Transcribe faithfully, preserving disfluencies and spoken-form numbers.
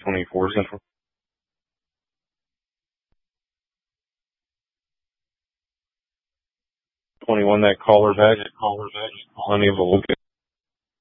twenty-four Central. twenty-one, that caller's edge. Caller's edge. Plenty of a look